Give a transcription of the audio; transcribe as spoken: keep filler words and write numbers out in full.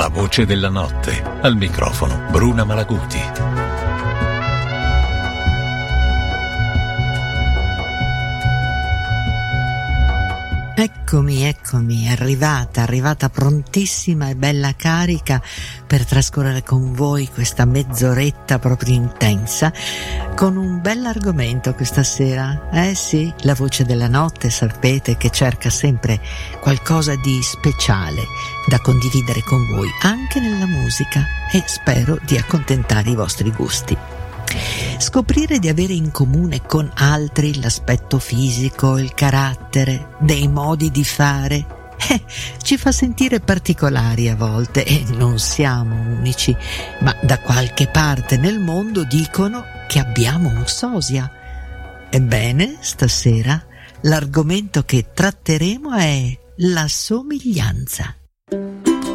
La voce della notte. Al microfono Bruna Malaguti. Eccomi, eccomi, arrivata, arrivata prontissima e bella carica per trascorrere con voi questa mezz'oretta proprio intensa con un bell'argomento questa sera. Eh sì, la voce della notte, sapete che cerca sempre qualcosa di speciale da condividere con voi, anche nella musica, e spero di accontentare i vostri gusti. Scoprire di avere in comune con altri l'aspetto fisico, il carattere, dei modi di fare, eh, ci fa sentire particolari a volte, e non siamo unici, ma da qualche parte nel mondo dicono che abbiamo un sosia. Ebbene, stasera l'argomento che tratteremo è la somiglianza.